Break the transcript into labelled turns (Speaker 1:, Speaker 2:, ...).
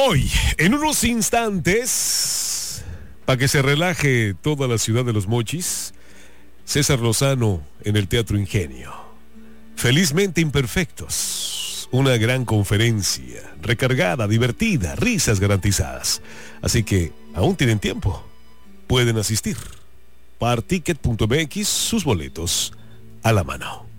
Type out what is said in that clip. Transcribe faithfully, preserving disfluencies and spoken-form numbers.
Speaker 1: Hoy, en unos instantes, para que se relaje toda la ciudad de Los Mochis, César Lozano en el Teatro Ingenio. Felizmente imperfectos. Una gran conferencia, recargada, divertida, risas garantizadas. Así que aún tienen tiempo. Pueden asistir. Particket punto m x, sus boletos a la mano.